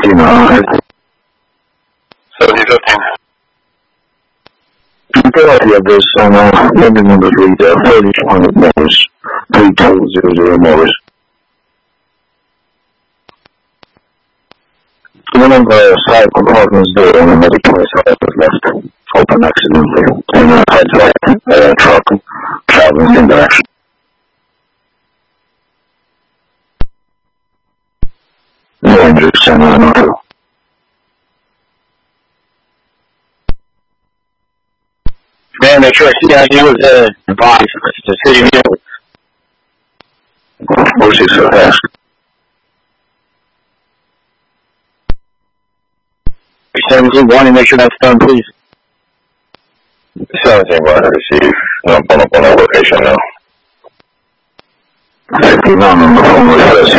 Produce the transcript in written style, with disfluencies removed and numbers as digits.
1700. 7015. Philadelphia, this on London numbers read 3200 Morris, 3200 Morris. One of the side compartments there and another 25 left open accidentally in a headlight truck traveling in direction. No injuries, 902. Man, make sure I see how you was advised to city meal. Of course, he's so fast. 17-1, make sure that's done, please. 17-1, receive. I'm pulling up on our location now. 59 on the phone with us.